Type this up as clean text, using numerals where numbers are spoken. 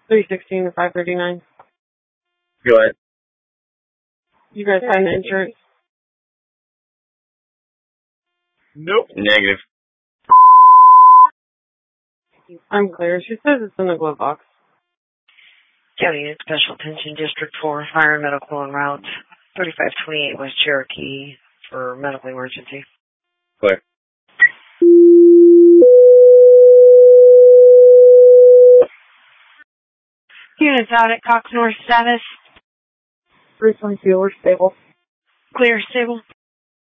316 to 539. Go ahead. You guys find the insurance? Nope. Negative. I'm clear. She says it's in the glove box. County Unit Special Attention District 4, Fire and Medical en route, 3528 West Cherokee for medical emergency. Clear. Units out at Cox North status. 322, we're stable. Clear, stable.